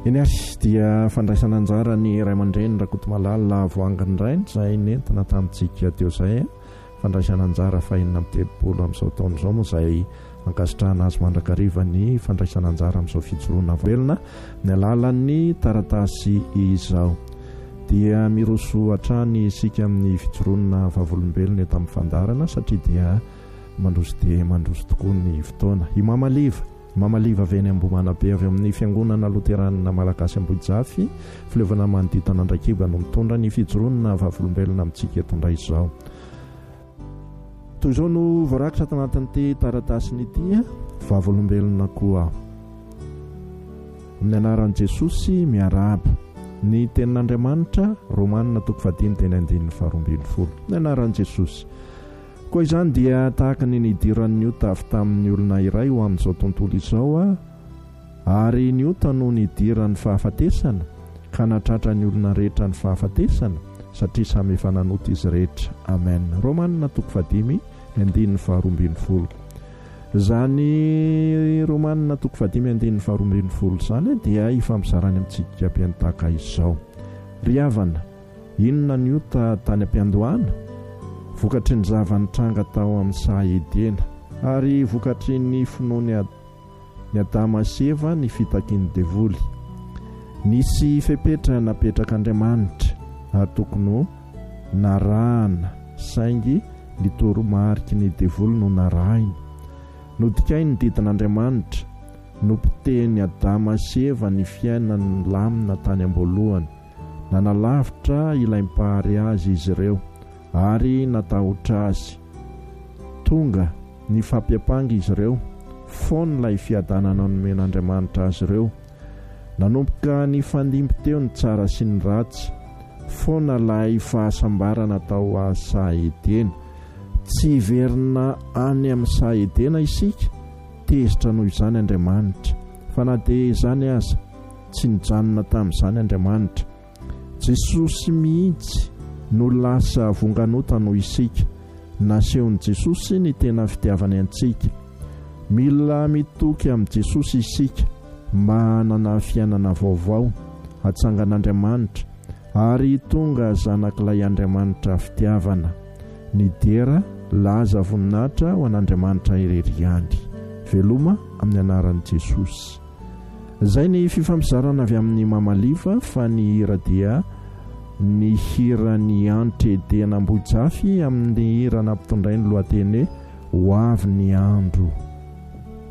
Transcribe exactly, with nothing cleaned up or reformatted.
eny ary dia fandraisana anjara ny ray aman-dreny Rakotomalala Voangany Rainy izay nentina tamintsika teo izay fandraisana anjara fahenina amin'ny telopolo amin'izao taona izao moa izay ankasitrahana azy mandrakariva ny fandraisana anjara amin'izao fijoroana velona ny alalan'ny taratasy izao dia miroso hatrany isika amin'ny fijoroana vavolombelona eto amin'ny fandarana satria dia mandroso dia mandroso tokoa ny fotoana Imamaliva Mamaliva aveny Ambomana be avy amin'ny fiangonana Loteranina Malagasy Ambohijafy fileovana manodidina Andrakiba no mitondra ny fijoroana vavolombelona amintsika eto indray izao. Toy izao no voarakitra tanatin'ity taratasiny ity vavolombelona koa amin'ny anaran'i Jesosy miarahaba ny tenin'Andriamanitra Romanina toko fadimy teny andininy faharoa ambin'ny folo ny anaran'i Jesosy. Koa izany dia tahaka ny nidiran'ny ota avy tamin'ny olona iray ho amin'izao tontolo izao a ary ny ota no nidiran'ny fahafatesana ka natratra ny olona rehetra ny fahafatesana satria samy efa nanota izy rehetra. Amen. Romanina toko fadimy andininy faharoa ambin'ny folo. Zany Romanina toko fadimy andininy faharoa ambin'ny folo zany dia ifamizarany amintsika ampiantaka izao. Ry havana, inona ny ota tany ampiandohana? Vokatry ny zavanitranga tao amin'ny saha edena ary vokatry ny finoany ny Adama sy Eva ny fitakian'ny devoly. Nisy fepetra napetrak'Andriamanitra ary tokony narahana saingy ny toromarika ny devoly no narahiny. Nodikainy ny didin'Andriamanitra nompiteny Adama sy Eva ny fiainany lamina tany am-boalohany. Nanalavitra ilay mpahary azy izy ireo ary natahotra azy. Tonga ny fampiapangy izy ireo foana ilay fiadanana nomen'Andriamanitra azy ireo. Nanomboka ny fandimby teo ny tsara sy ny ratsy foana ilay fahasambarana tao a saha edena. Tsy verina any amin'ny saha edena isika tezitra noho izany Andriamanitra fa na dia izany aza tsy nijanona tamin'izany Andriamanitra. Jesosy mihitsy no lasa vonganota noho isika. Nasehon'i Jesosy ny tena fitiavany antsika. Mila mitoky amin'i Jesosy isika mba hanana fiainana vaovao hatsangan'Andriamanitra ary tonga zanak'ilay Andriamanitra fitiavana. Ny dera laza voninahitra ho an'Andriamanitra irery andry. Veloma amin'ny anaran'i Jesosy. Izay ny fifamizarana avy amin'ny Mamaliva fa ny hira dia ny hira ny antitra edena Ambohijafy amin'ny hira nampitondray ny lohateny hoe ho avy ny andro.